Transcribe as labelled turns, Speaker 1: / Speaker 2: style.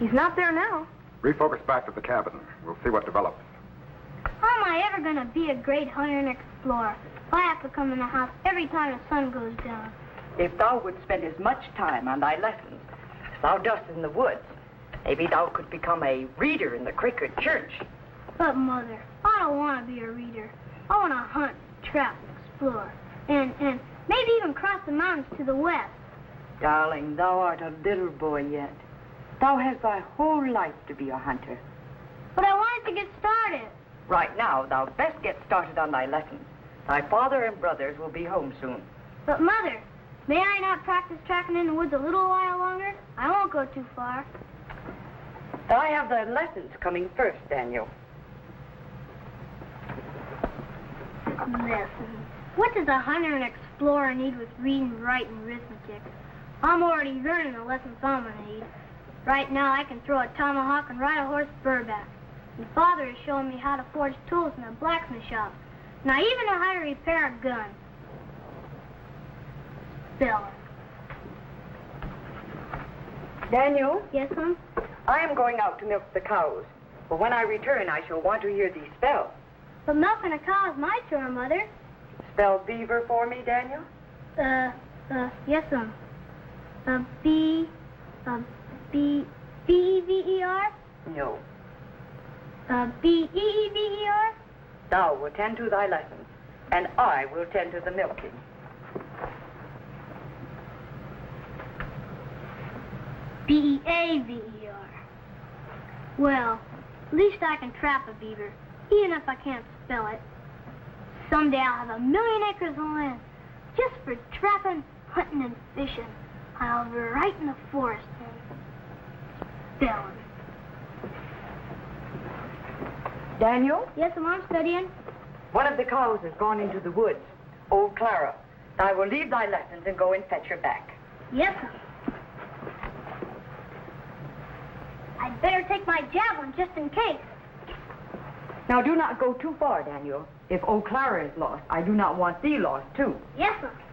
Speaker 1: He's not there now.
Speaker 2: Refocus back to the cabin. We'll see what develops.
Speaker 3: How am I ever going to be a great hunter and explorer if I have to come in the house every time the sun goes down?
Speaker 4: If thou would spend as much time on thy lessons as thou dost in the woods, maybe thou could become a reader in the Quaker church.
Speaker 3: But, Mother, I don't want to be a reader. I want to hunt, trap, and explore. And maybe even cross the mountains to the west.
Speaker 4: Darling, thou art a little boy yet. Thou hast thy whole life to be a hunter.
Speaker 3: But I wanted to get started.
Speaker 4: Right now, thou best get started on thy lessons. Thy father and brothers will be home soon.
Speaker 3: But, Mother, may I not practice tracking in the woods a little while longer? I won't go too far.
Speaker 4: Thou have thy lessons coming first, Daniel.
Speaker 3: Lessons. What does a hunter and explorer need with reading, writing, and arithmetic? I'm already learning the lessons I'm going to need. Right now, I can throw a tomahawk and ride a horse bareback. And Father is showing me how to forge tools in a blacksmith shop. And I even know how to repair a gun. Spelling.
Speaker 4: Daniel?
Speaker 3: Yes, Mom?
Speaker 4: I am going out to milk the cows. But when I return, I shall want to hear thee spell.
Speaker 3: But milking a cow is my chore, Mother.
Speaker 4: Spell beaver for me, Daniel?
Speaker 3: Yes, Mom. B-E-V-E-R?
Speaker 4: No.
Speaker 3: B-E-E-V-E-R?
Speaker 4: Thou will tend to thy lessons, and I will tend to the milking.
Speaker 3: B-E-A-V-E-R. Well, at least I can trap a beaver, even if I can't spell it. Someday I'll have 1,000,000 acres of land just for trapping, hunting, and fishing. I'll be right in the forest and spelling.
Speaker 4: Daniel?
Speaker 3: Yes, Mom, I'm studying.
Speaker 4: One of the cows has gone into the woods. Old Clara. I will leave thy lessons and go and fetch her back.
Speaker 3: Yes, Mom. I'd better take my javelin just in case.
Speaker 4: Now, do not go too far, Daniel. If old Clara is lost, I do not want thee lost, too.
Speaker 3: Yes, Mom.